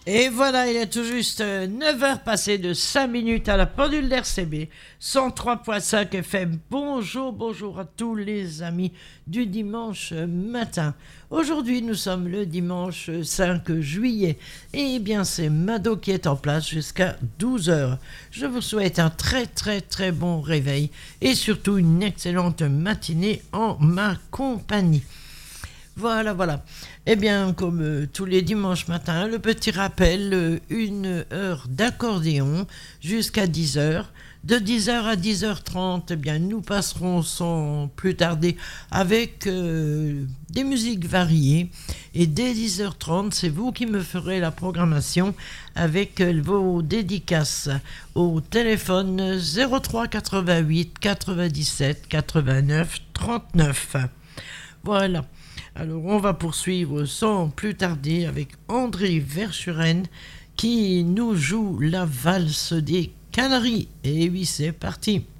Et voilà, il est tout juste 9 heures passées de 5 minutes à la pendule d'RCB, 103.5 FM. Bonjour, bonjour à tous les amis du dimanche matin. Aujourd'hui, nous sommes le dimanche 5 juillet. Et bien, c'est Mado qui est en place jusqu'à 12 heures. Je vous souhaite un très bon réveil et surtout une excellente matinée en ma compagnie. Voilà. Eh bien, comme tous les dimanches matins, le petit rappel, une heure d'accordéon jusqu'à 10 heures. De 10 heures à 10h30, eh bien, nous passerons sans plus tarder avec des musiques variées. Et dès 10h30, c'est vous qui me ferez la programmation avec vos dédicaces au téléphone 03 88 97 89 39. Voilà. Alors, on va poursuivre sans plus tarder avec André Verschuren qui nous joue la valse des Canaries. Et oui, c'est parti.